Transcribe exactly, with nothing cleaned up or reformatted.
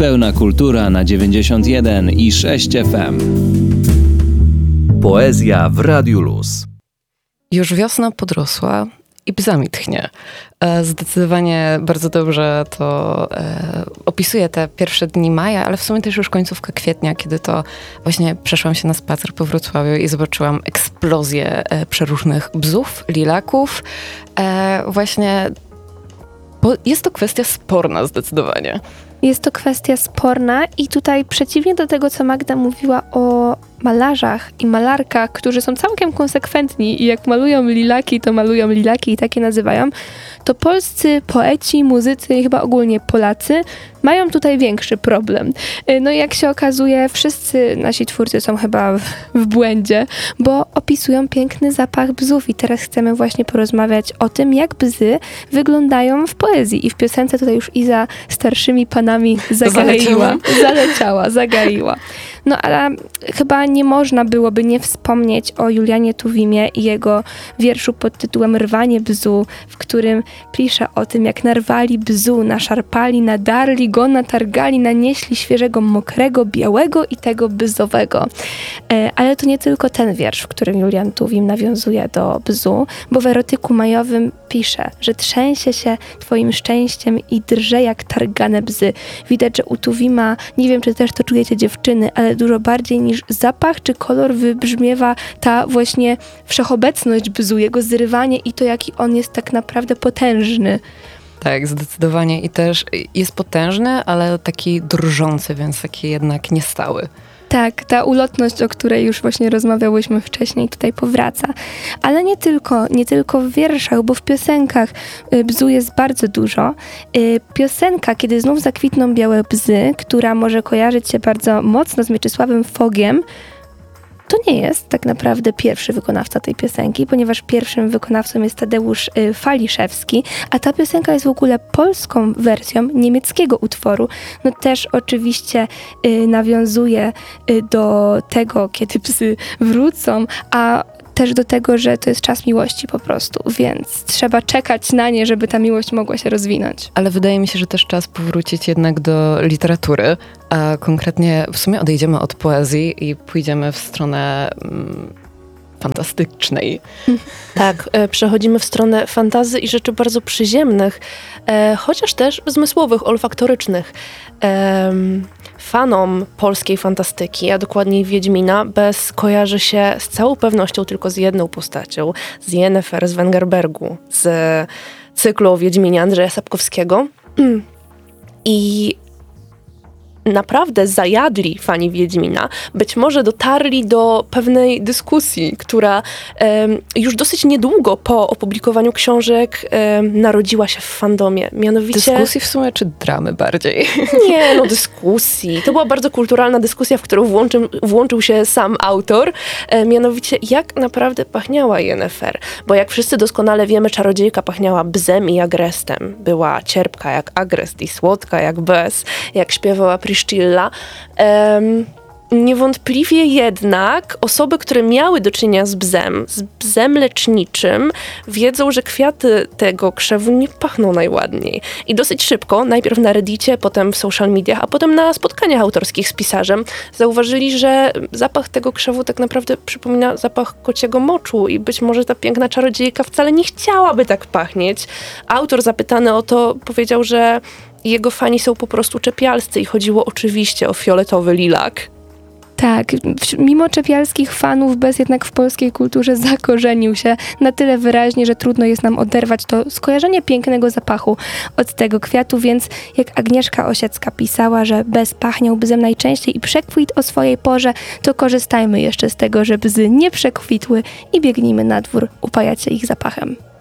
Pełna kultura na dziewięćdziesiąt jeden i sześć F M. Poezja w Radiu Luz. Już wiosna podrosła i bzami tchnie. Zdecydowanie bardzo dobrze to e, opisuje te pierwsze dni maja, ale w sumie też już końcówka kwietnia, kiedy to właśnie przeszłam się na spacer po Wrocławiu i zobaczyłam eksplozję e, przeróżnych bzów, lilaków. E, właśnie bo jest to kwestia sporna zdecydowanie. Jest to kwestia sporna i tutaj przeciwnie do tego, co Magda mówiła o malarzach i malarkach, którzy są całkiem konsekwentni i jak malują lilaki, to malują lilaki i takie nazywają, to polscy poeci, muzycy i chyba ogólnie Polacy mają tutaj większy problem. No i jak się okazuje, wszyscy nasi twórcy są chyba w, w błędzie, bo opisują piękny zapach bzów i teraz chcemy właśnie porozmawiać o tym, jak bzy wyglądają w poezji. I w piosence tutaj już Iza starszymi panami zagaiła, zaleciała, zagaiła. No ale chyba nie można byłoby nie wspomnieć o Julianie Tuwimie i jego wierszu pod tytułem Rwanie bzu, w którym pisze o tym, jak narwali bzu, naszarpali, nadarli go, natargali, nanieśli świeżego, mokrego, białego i tego bzowego. E, ale to nie tylko ten wiersz, w którym Julian Tuwim nawiązuje do bzu, bo w erotyku majowym pisze, że trzęsie się twoim szczęściem i drże jak targane bzy. Widać, że u Tuwima, nie wiem, czy też to czujecie dziewczyny, ale dużo bardziej niż zapach czy kolor wybrzmiewa ta właśnie wszechobecność bzu, jego zrywanie i to, jaki on jest tak naprawdę potężny. Tak, zdecydowanie i też jest potężny, ale taki drżący, więc taki jednak niestały. Tak, ta ulotność, o której już właśnie rozmawiałyśmy wcześniej, tutaj powraca. Ale nie tylko, nie tylko w wierszach, bo w piosenkach bzu jest bardzo dużo. Piosenka Kiedy znów zakwitną białe bzy, która może kojarzyć się bardzo mocno z Mieczysławem Fogiem, to nie jest tak naprawdę pierwszy wykonawca tej piosenki, ponieważ pierwszym wykonawcą jest Tadeusz y, Faliszewski, a ta piosenka jest w ogóle polską wersją niemieckiego utworu. No też oczywiście y, nawiązuje y, do tego, kiedy psy wrócą, a też do tego, że to jest czas miłości po prostu, więc trzeba czekać na nie, żeby ta miłość mogła się rozwinąć. Ale wydaje mi się, że też czas powrócić jednak do literatury, a konkretnie w sumie odejdziemy od poezji i pójdziemy w stronę mm, fantastycznej. Tak, e, przechodzimy w stronę fantazy i rzeczy bardzo przyziemnych, e, chociaż też zmysłowych, olfaktorycznych. E, fanom polskiej fantastyki, a dokładniej Wiedźmina, bez kojarzy się z całą pewnością tylko z jedną postacią, z Yennefer z Wengerbergu, z cyklu o Wiedźminie Andrzeja Sapkowskiego. I naprawdę zajadli fani Wiedźmina, być może dotarli do pewnej dyskusji, która um, już dosyć niedługo po opublikowaniu książek um, narodziła się w fandomie. Mianowicie... Dyskusji w sumie, czy dramy bardziej? Nie, no dyskusji. To była bardzo kulturalna dyskusja, w którą włączył, włączył się sam autor. E, mianowicie, jak naprawdę pachniała Yennefer. Bo jak wszyscy doskonale wiemy, czarodziejka pachniała bzem i agrestem. Była cierpka jak agrest i słodka jak bez. Jak śpiewała Priscilla. Um, niewątpliwie jednak osoby, które miały do czynienia z bzem, z bzem leczniczym, wiedzą, że kwiaty tego krzewu nie pachną najładniej. I dosyć szybko, najpierw na Reddicie, potem w social mediach, a potem na spotkaniach autorskich z pisarzem, zauważyli, że zapach tego krzewu tak naprawdę przypomina zapach kociego moczu i być może ta piękna czarodziejka wcale nie chciałaby tak pachnieć. Autor zapytany o to powiedział, że jego fani są po prostu czepialscy i chodziło oczywiście o fioletowy lilak. Tak, mimo czepialskich fanów bez jednak w polskiej kulturze zakorzenił się na tyle wyraźnie, że trudno jest nam oderwać to skojarzenie pięknego zapachu od tego kwiatu, więc jak Agnieszka Osiecka pisała, że bez pachniał bzem najczęściej i przekwit o swojej porze, to korzystajmy jeszcze z tego, że bzy nie przekwitły i biegnijmy na dwór upajać się ich zapachem.